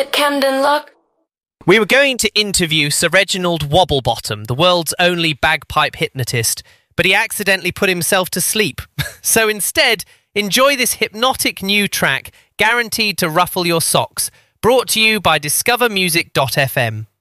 at Camden Lock. We were going to interview Sir Reginald Wobblebottom, the world's only bagpipe hypnotist, but he accidentally put himself to sleep. So instead, enjoy this hypnotic new track, guaranteed to ruffle your socks, brought to you by discovermusic.fm.